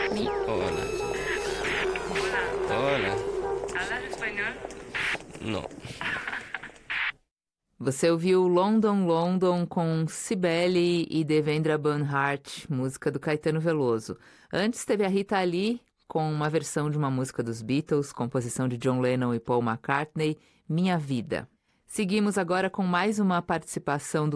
¿Mi? Hola. Hola. Hola. ¿Hablas español? No. Você ouviu London, London com Cibele e Devendra Banhart, música do Caetano Veloso. Antes teve a Rita Lee com uma versão de uma música dos Beatles, composição de John Lennon e Paul McCartney, Minha Vida. Seguimos agora com mais uma participação do